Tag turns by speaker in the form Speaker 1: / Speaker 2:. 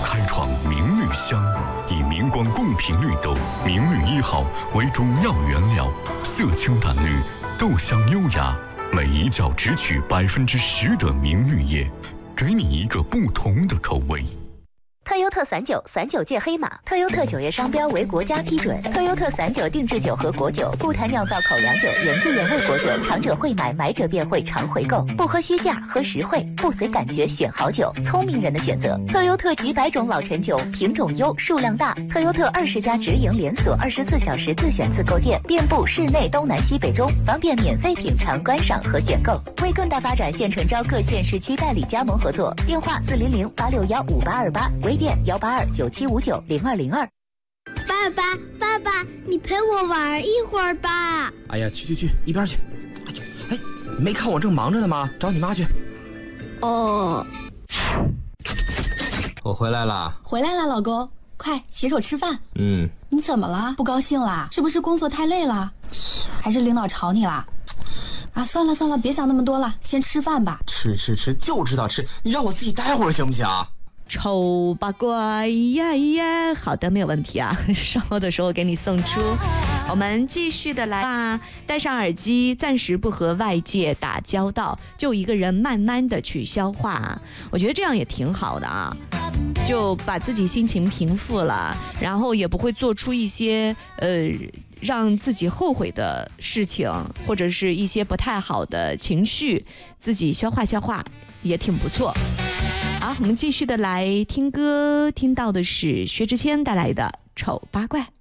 Speaker 1: 开创明绿香，以明光贡品绿豆明绿1号为主要原料，色清淡绿，豆香优雅，每一角只取10%的明绿叶，给你一个不同的口味。
Speaker 2: 特优特散酒界黑马，特优特酒业商标为国家批准。特优特散酒定制酒和果酒，不谈酿造口粮酒，原汁原味果酒，尝者会买，买者便会常回购。不喝虚价，喝实惠，不随感觉选好酒，聪明人的选择。特优特几百种老陈酒，品种优，数量大。特优特20家直营连锁，24小时自选自购店，遍布市内东南西北中，方便免费品尝、观赏和选购。为更大发展，现诚招各县市区代理加盟合作，电话400-861-5828，微店182-9759-0202。
Speaker 3: 爸爸，你陪我玩一会儿吧。
Speaker 4: 哎呀，去，一边去。哎，没看我正忙着呢吗？找你妈去。
Speaker 3: 哦，
Speaker 4: 我回来了，
Speaker 5: 老公，快洗手吃饭。
Speaker 4: 你
Speaker 5: 怎么了？不高兴啦？是不是工作太累了？还是领导吵你啦？啊，算了，别想那么多了，先吃饭吧。
Speaker 4: 吃就知道吃，你让我自己待会儿行不行？
Speaker 6: 丑八怪呀，好的，没有问题啊。稍后的时候给你送出。我们继续的来吧，戴上耳机，暂时不和外界打交道，就一个人慢慢的去消化。我觉得这样也挺好的啊，就把自己心情平复了，然后也不会做出一些让自己后悔的事情，或者是一些不太好的情绪，自己消化也挺不错。好，我们继续的来听歌，听到的是薛之谦带来的《丑八怪》。